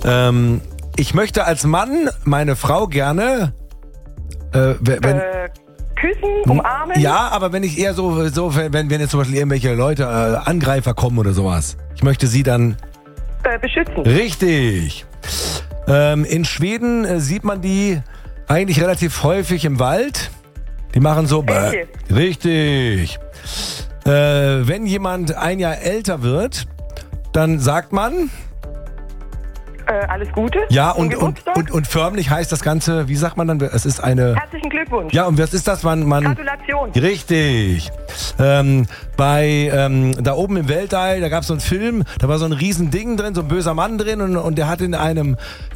Ich möchte als Mann meine Frau gerne küssen, umarmen. Ja, aber wenn ich eher so wenn jetzt zum Beispiel irgendwelche Leute, Angreifer kommen oder sowas. Ich möchte sie dann beschützen. Richtig. In Schweden sieht man die eigentlich relativ häufig im Wald. Die machen so... Richtig. Wenn jemand ein Jahr älter wird, dann sagt man... Alles Gute. Ja, und förmlich heißt das Ganze, wie sagt man dann? Es ist eine... Herzlichen Glückwunsch. Ja, und was ist das? Man Gratulation. Richtig. Da oben im Weltall, da gab es so einen Film, da war so ein Riesending drin, so ein böser Mann drin und der hat in einem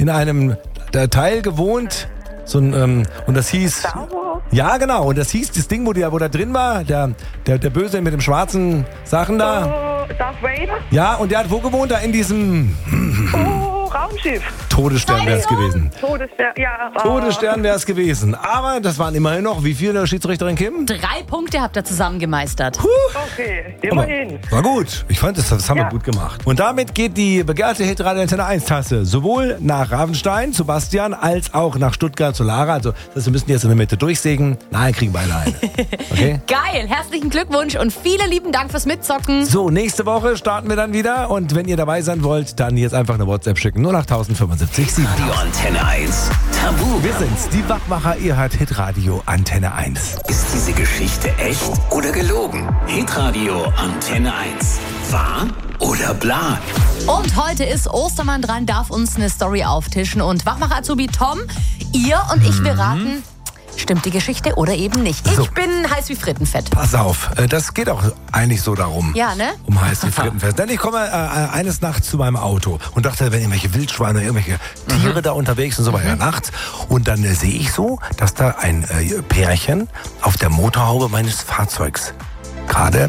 Teil gewohnt. Und das hieß... Star Wars? Ja, genau. Und das hieß, das Ding, wo da drin war, der Böse mit dem schwarzen Sachen da. Darth Vader? Ja, und der hat wo gewohnt? Da in diesem... Raumschiff. Todesstern wäre es gewesen. Todesstern wäre es gewesen. Aber das waren immerhin noch, wie viele, Schiedsrichterin Kim? 3 Punkte habt ihr zusammen gemeistert. Okay, immerhin. War gut. Ich fand, das haben wir gut gemacht. Und damit geht die begehrte Hitradio Antenne 1 Tasse sowohl nach Ravenstein zu Bastian als auch nach Stuttgart zu Lara. Also wir müssen jetzt in der Mitte durchsägen. Nein, kriegen beide eine. Okay? Geil. Herzlichen Glückwunsch und vielen lieben Dank fürs Mitzocken. So, nächste Woche starten wir dann wieder. Und wenn ihr dabei sein wollt, dann jetzt einfach eine WhatsApp schicken. 08075 7. Radio Antenne 1. Tabu. Wir sind's, die Wachmacher. Ihr hört Hitradio Antenne 1. Ist diese Geschichte echt oder gelogen? Hitradio Antenne 1. Wahr oder bla? Und heute ist Ostermann dran, darf uns eine Story auftischen. Und Wachmacher Azubi Tom, ihr und ich, wir raten, stimmt die Geschichte oder eben nicht. Ich bin heiß wie Frittenfett. Pass auf, das geht auch eigentlich so darum. Ja, ne? Um heiß wie Frittenfett. Denn ich komme eines Nachts zu meinem Auto und dachte, wenn irgendwelche Wildschweine, irgendwelche Tiere da unterwegs sind, so weiter nachts. Und dann sehe ich so, dass da ein Pärchen auf der Motorhaube meines Fahrzeugs gerade...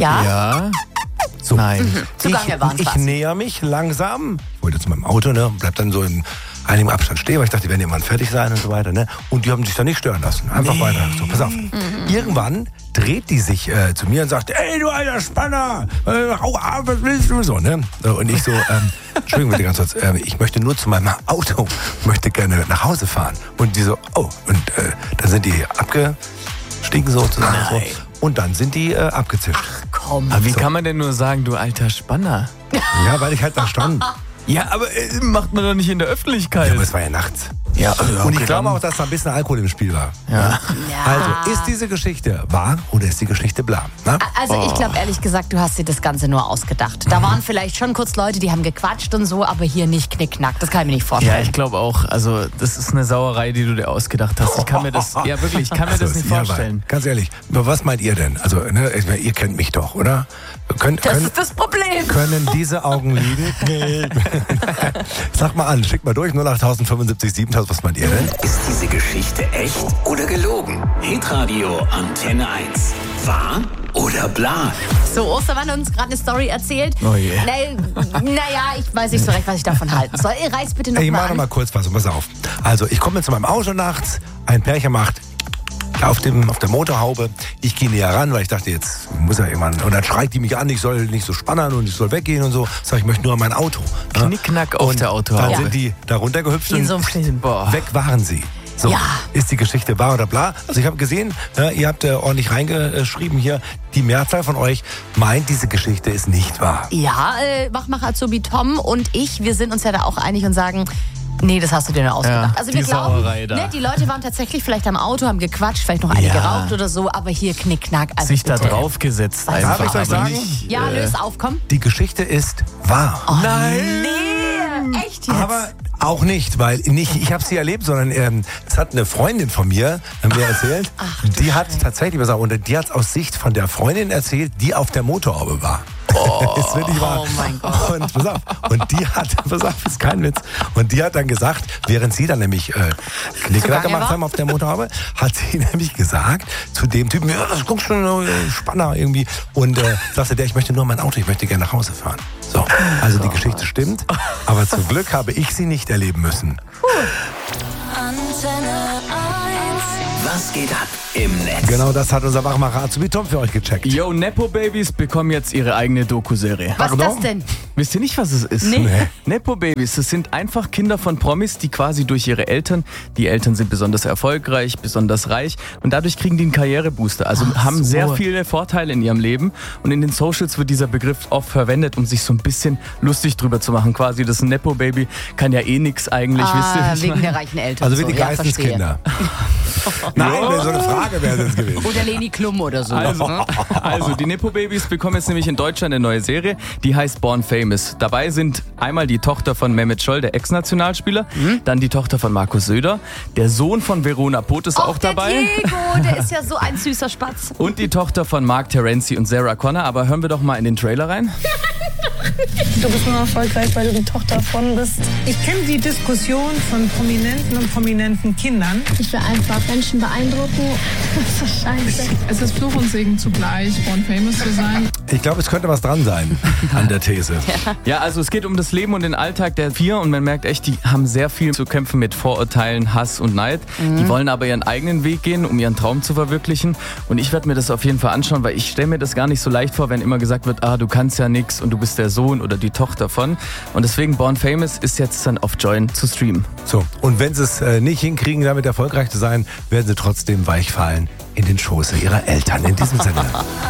Ja? So. Nein. Zugange waren Ich näher mich langsam. Ich wollte zu meinem Auto, ne? Und bleib dann so in einigem Abstand stehen, weil ich dachte, die werden irgendwann fertig sein und so weiter, ne? Und die haben sich da nicht stören lassen. Einfach weiter. So, pass auf. Irgendwann dreht die sich zu mir und sagt, ey, du alter Spanner, hau ab, was willst du? So, ne? Und ich so, Entschuldigung bitte ganz kurz, ich möchte nur zu meinem Auto, möchte gerne nach Hause fahren. Und die so, oh, und dann sind die abgestiegen sozusagen. So. Und dann sind die abgezischt. Ach komm. Aber wie kann man denn nur sagen, du alter Spanner? Ja, weil ich halt da stand. Ja, aber macht man doch nicht in der Öffentlichkeit. Ja, aber es war ja nachts. Ja, und ich glaube auch, dass da ein bisschen Alkohol im Spiel war. Ja. Also, ist diese Geschichte wahr oder ist die Geschichte bla? Na? Also ich glaube ehrlich gesagt, du hast dir das Ganze nur ausgedacht. Da waren vielleicht schon kurz Leute, die haben gequatscht und so, aber hier nicht knickknack. Das kann ich mir nicht vorstellen. Ja, ich glaube auch. Also das ist eine Sauerei, die du dir ausgedacht hast. Ich kann mir das, ja wirklich, ich kann mir das nicht vorstellen. Ganz ehrlich, was meint ihr denn? Also, ne, ihr kennt mich doch, oder? Das ist das Problem. Können diese Augen liegen? Sag mal an, schickt mal durch, 08075 7000, was meint ihr denn? Ist diese Geschichte echt oder gelogen? Hitradio Antenne 1. Wahr oder bla? So, Ostermann hat uns gerade eine Story erzählt. Oh je. Naja, ich weiß nicht so recht, was ich davon halten soll. Reiß bitte noch Ich mal mach noch an. mal kurz was, pass auf. Also, ich komme zu meinem Auto nachts, ein Pärchen macht auf der Motorhaube. Ich gehe näher ran, weil ich dachte, jetzt muss er jemand. Und dann schreit die mich an, ich soll nicht so spannern und ich soll weggehen und so. Sag ich möchte nur an mein Auto. Knickknack auf der Autohaube. Dann sind die da runtergehüpft In und so einem Film. Boah. weg waren sie. So, Ja. ist die Geschichte wahr oder bla? Also ich habe gesehen, ihr habt ordentlich reingeschrieben hier, die Mehrzahl von euch meint, diese Geschichte ist nicht wahr. Ja, Wachmacher Azubi Tom und ich, wir sind uns ja da auch einig und sagen, nee, das hast du dir nur ausgedacht. Ja, also wir die glauben, Sauerei da. ne, die Leute waren tatsächlich vielleicht am Auto, haben gequatscht, vielleicht noch eine Ja. geraucht oder so, aber hier knickknack. Also Sich da bitte. draufgesetzt Darf einfach. ich euch aber sagen? nicht, Ja, löst auf, komm. Die Geschichte ist wahr. Oh, Nein. Nee, echt jetzt? Aber auch nicht, weil nicht ich habe sie erlebt, sondern es hat eine Freundin von mir mir erzählt. Die hat tatsächlich was und die hat aus Sicht von der Freundin erzählt, die auf der Motorhaube war. Ist wirklich wahr. Oh mein Gott. Und pass auf, pass auf, ist kein Witz. Und die hat dann gesagt, während sie dann nämlich Knickknack Zugange gemacht war? haben auf der Motorhaube, hat sie nämlich gesagt zu dem Typen, ja, das guckst schon Spanner irgendwie. Und sagte der, ich möchte nur mein Auto, ich möchte gerne nach Hause fahren. So, also die Geschichte stimmt, aber zum Glück habe ich sie nicht erleben müssen. Antenne 1. Was geht ab im Netz? Genau das hat unser Wachmacher Azubi Tom für euch gecheckt. Yo, Nepo-Babys bekommen jetzt ihre eigene Doku-Serie. Was ist Pardon? das denn? Wisst ihr nicht, was es ist? Nee. Nepo-Babys, das sind einfach Kinder von Promis, die quasi durch ihre Eltern, die Eltern sind besonders erfolgreich, besonders reich und dadurch kriegen die einen Karrierebooster. Also haben sehr viele Vorteile in ihrem Leben und in den Socials wird dieser Begriff oft verwendet, um sich so ein bisschen lustig drüber zu machen. Quasi das Nepo-Baby kann ja eh nix eigentlich, wisst ihr? Was wegen ich meine? der reichen Eltern. Also wie so. die Geistenskinder. Nein, so eine Frage wäre es gewesen. Oder Leni Klum oder so. Also, die Nepo-Babys bekommen jetzt nämlich in Deutschland eine neue Serie, die heißt Born Famous. Dabei sind einmal die Tochter von Mehmet Scholl, der Ex-Nationalspieler, dann die Tochter von Markus Söder, der Sohn von Verona Poth ist auch dabei. Diego, der ist ja so ein süßer Spatz. Und die Tochter von Mark Terenzi und Sarah Connor. Aber hören wir doch mal in den Trailer rein. Du bist nur erfolgreich, weil du die Tochter von bist. Ich kenne die Diskussion von Prominenten und prominenten Kindern. Ich will einfach Menschen beeindrucken. Das ist scheiße. Es ist Fluch und Segen zugleich, Born Famous zu sein. Ich glaube, es könnte was dran sein an der These. Ja, also es geht um das Leben und den Alltag der 4 und man merkt echt, die haben sehr viel zu kämpfen mit Vorurteilen, Hass und Neid. Die wollen aber ihren eigenen Weg gehen, um ihren Traum zu verwirklichen. Und ich werde mir das auf jeden Fall anschauen, weil ich stelle mir das gar nicht so leicht vor, wenn immer gesagt wird, du kannst ja nix und du bist der Sohn oder die Tochter von. Und deswegen Born Famous ist jetzt dann auf Join zu streamen. So, und wenn sie es nicht hinkriegen, damit erfolgreich zu sein, werden sie trotzdem weichfallen in den Schoße ihrer Eltern. In diesem Sinne.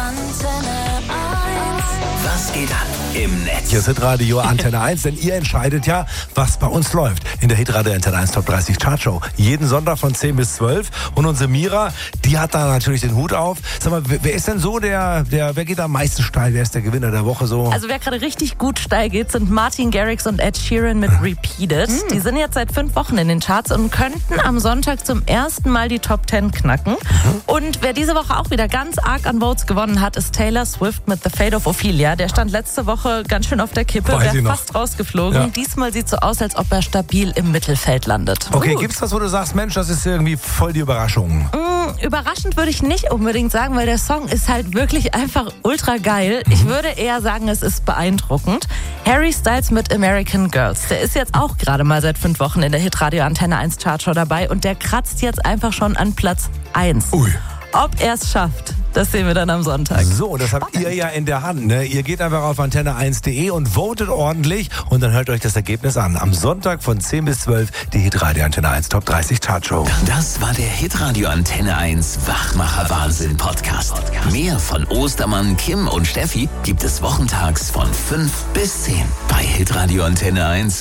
Was geht ab im Netz? Hier ist Hitradio Antenne 1, denn ihr entscheidet ja, was bei uns läuft. In der Hitradio Antenne 1 Top 30 Chartshow. Jeden Sonntag von 10 bis 12. Und unsere Mira, die hat da natürlich den Hut auf. Sag mal, wer ist denn so wer geht da am meisten steil? Wer ist der Gewinner der Woche so? Also wer gerade richtig gut steil geht, sind Martin Garrix und Ed Sheeran mit Repeated. Die sind jetzt seit 5 Wochen in den Charts und könnten am Sonntag zum ersten Mal die Top 10 knacken. Und wer diese Woche auch wieder ganz arg an Votes gewonnen hat, ist Taylor Swift mit The Fate of Ophelia. Der stand letzte Woche ganz schön auf der Kippe, wäre fast rausgeflogen. Ja. Diesmal sieht es so aus, als ob er stabil im Mittelfeld landet. Okay, gibt's das, wo du sagst, Mensch, das ist irgendwie voll die Überraschung? Überraschend würde ich nicht unbedingt sagen, weil der Song ist halt wirklich einfach ultra geil. Ich würde eher sagen, es ist beeindruckend. Harry Styles mit American Girls. Der ist jetzt auch gerade mal seit 5 Wochen in der Hitradio Antenne 1 Chartshow dabei und der kratzt jetzt einfach schon an Platz 1. Ui. Ob er es schafft, das sehen wir dann am Sonntag. So, das habt ihr ja in der Hand. Ne? Ihr geht einfach auf antenne1.de und votet ordentlich und dann hört euch das Ergebnis an. Am Sonntag von 10 bis 12 die Hitradio Antenne 1 Top 30 Chartshow. Das war der Hitradio Antenne 1 Wachmacher Wahnsinn Podcast. Mehr von Ostermann, Kim und Steffi gibt es wochentags von 5 bis 10 bei Hitradio Antenne 1.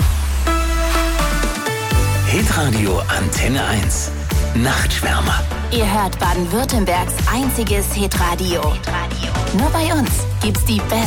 Hitradio Antenne 1 Nachtschwärmer. Ihr hört Baden-Württembergs einziges Hitradio. Nur bei uns gibt's die besten